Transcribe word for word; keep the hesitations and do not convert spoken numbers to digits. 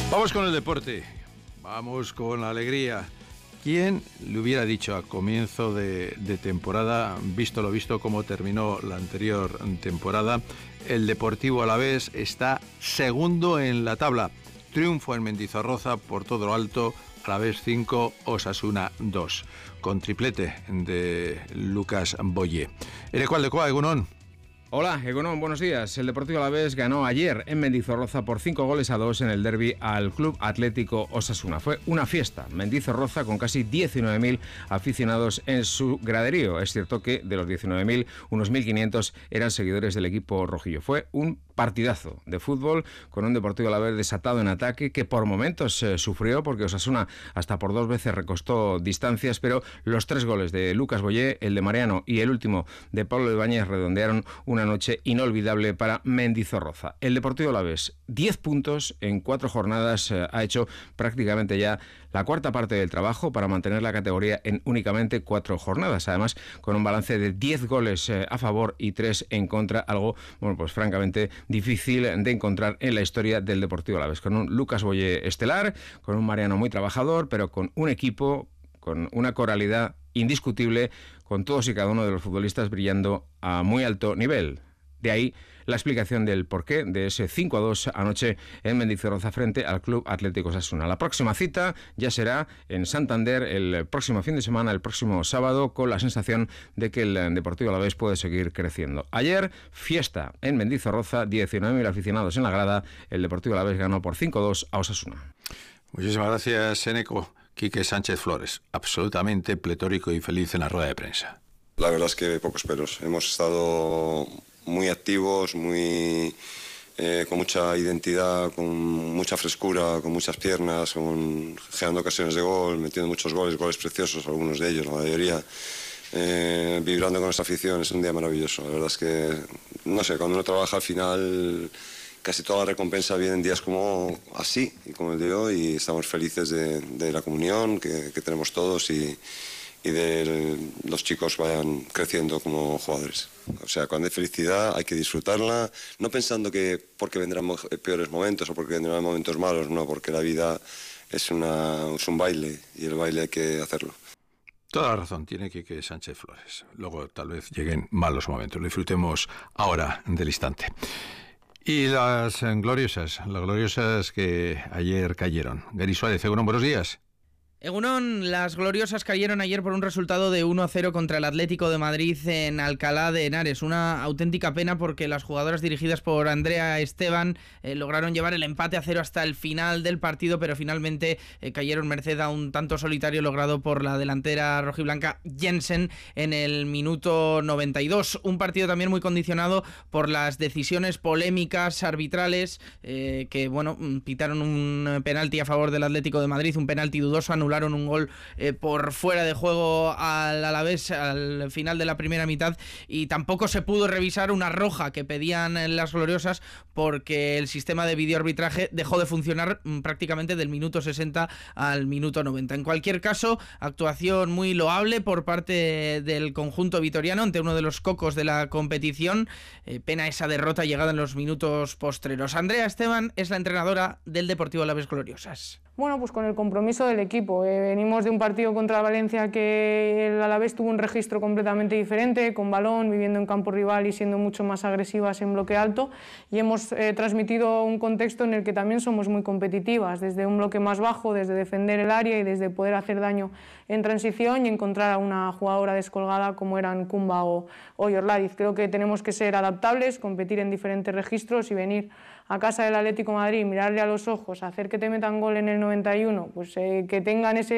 Vamos con el deporte, vamos con la alegría. ¿Quién le hubiera dicho a comienzo de, de temporada, visto lo visto cómo terminó la anterior temporada, el Deportivo Alavés está segundo en la tabla? Triunfo en Mendizorroza por todo lo alto, Alavés cinco, Osasuna dos, con triplete de Lucas Boyé. ¿Eres de cuál, Egunon? Hola, Egunon, buenos días. El Deportivo Alavés ganó ayer en Mendizorroza por cinco goles a dos en el derbi al Club Atlético Osasuna. Fue una fiesta. Mendizorroza con casi diecinueve mil aficionados en su graderío. Es cierto que de los diecinueve mil, unos mil quinientos eran seguidores del equipo rojillo. Fue un partidazo de fútbol con un Deportivo Alavés desatado en ataque que por momentos eh, sufrió porque Osasuna hasta por dos veces recostó distancias, pero los tres goles de Lucas Boyé, el de Mariano y el último de Pablo Ibáñez redondearon una noche inolvidable para Mendizorroza. El Deportivo Alavés, diez puntos en cuatro jornadas, eh, ha hecho prácticamente ya la cuarta parte del trabajo para mantener la categoría en únicamente cuatro jornadas, además con un balance de diez goles eh, a favor y tres en contra, algo, bueno, pues francamente difícil de encontrar en la historia del Deportivo Alavés, con un Lucas Boyé estelar, con un Mariano muy trabajador, pero con un equipo con una coralidad indiscutible, con todos y cada uno de los futbolistas brillando a muy alto nivel. De ahí la explicación del porqué de ese cinco a dos anoche en Mendizorroza frente al Club Atlético Osasuna. La próxima cita ya será en Santander el próximo fin de semana, el próximo sábado, con la sensación de que el Deportivo Alavés puede seguir creciendo. Ayer, fiesta en Mendizorroza, diecinueve mil aficionados en la grada. El Deportivo Alavés ganó por cinco a dos a Osasuna. Muchísimas gracias, Eneco. Quique Sánchez Flores, absolutamente pletórico y feliz en la rueda de prensa. La verdad es que pocos peros. Hemos estado muy activos, muy eh, con mucha identidad, con mucha frescura, con muchas piernas, con, generando ocasiones de gol, metiendo muchos goles, goles preciosos, algunos de ellos, la mayoría. Eh, vibrando con nuestra afición, es un día maravilloso. La verdad es que, no sé, cuando uno trabaja al final, casi toda la recompensa viene en días como así, y como el de hoy, y estamos felices de, de la comunión que, que tenemos todos y, y de los chicos vayan creciendo como jugadores. O sea, cuando hay felicidad hay que disfrutarla, no pensando que porque vendrán peores momentos o porque vendrán momentos malos, no, porque la vida es, una, es un baile y el baile hay que hacerlo. Toda la razón tiene Quique Sánchez Flores. Luego tal vez lleguen malos momentos. Lo disfrutemos ahora del instante. Y las gloriosas, las gloriosas que ayer cayeron. Gary Suárez, Egunon, buenos días. Egunon, las gloriosas cayeron ayer por un resultado de uno a cero contra el Atlético de Madrid en Alcalá de Henares. Una auténtica pena porque las jugadoras dirigidas por Andrea Esteban eh, lograron llevar el empate a cero hasta el final del partido, pero finalmente eh, cayeron merced a un tanto solitario logrado por la delantera rojiblanca Jensen en el minuto noventa y dos. Un partido también muy condicionado por las decisiones polémicas arbitrales eh, que, bueno, pitaron un penalti a favor del Atlético de Madrid, un penalti dudoso, anulado anularon un gol eh, por fuera de juego al Alavés al final de la primera mitad y tampoco se pudo revisar una roja que pedían las gloriosas porque el sistema de videoarbitraje dejó de funcionar mm, prácticamente del minuto sesenta al minuto noventa. En cualquier caso, actuación muy loable por parte del conjunto vitoriano ante uno de los cocos de la competición. Eh, pena esa derrota llegada en los minutos postreros. Andrea Esteban es la entrenadora del Deportivo Alavés Gloriosas. Bueno, pues con el compromiso del equipo. Eh, venimos de un partido contra Valencia que el Alavés tuvo un registro completamente diferente, con balón, viviendo en campo rival y siendo mucho más agresivas en bloque alto, y hemos eh, transmitido un contexto en el que también somos muy competitivas, desde un bloque más bajo, desde defender el área y desde poder hacer daño en transición y encontrar a una jugadora descolgada como eran Kumba o, o Yorladiz. Creo que tenemos que ser adaptables, competir en diferentes registros y venir a casa del Atlético de Madrid, mirarle a los ojos, hacer que te metan gol en el noventa y uno, pues eh, que tengan ese